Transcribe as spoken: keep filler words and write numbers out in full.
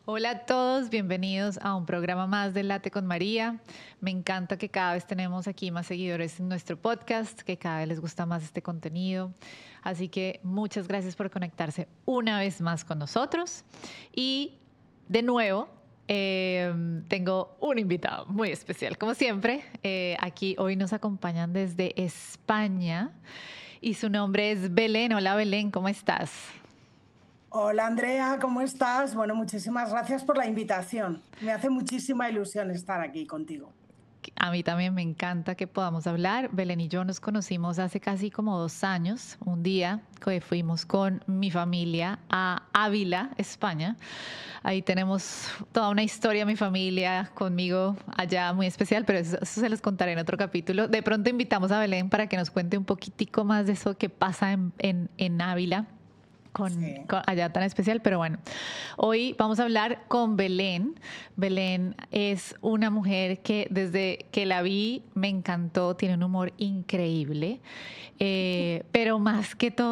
Hola a todos, bienvenidos a un programa más de Late con María. Me encanta que cada vez tenemos aquí más seguidores en nuestro podcast, que cada vez les gusta más este contenido. Así que muchas gracias por conectarse una vez más con nosotros. Y de nuevo, eh, tengo un invitado muy especial, como siempre. Eh, aquí hoy nos acompañan desde España y su nombre es Belén. Hola Belén, ¿cómo estás? Hola Andrea, ¿cómo estás? Bueno, muchísimas gracias por la invitación. Me hace muchísima ilusión estar aquí contigo. A mí también me encanta que podamos hablar. Belén y yo nos conocimos hace casi como dos años, un día que fuimos con mi familia a Ávila, España. Ahí tenemos toda una historia, mi familia conmigo allá muy especial, pero eso, eso se los contaré en otro capítulo. De pronto invitamos a Belén para que nos cuente un poquitico más de eso que pasa en, en, en Ávila. Con, Sí. con, allá tan especial, pero bueno, hoy vamos a hablar con Belén. Belén es una mujer que desde que la vi me encantó, tiene un humor increíble, eh, pero más que todo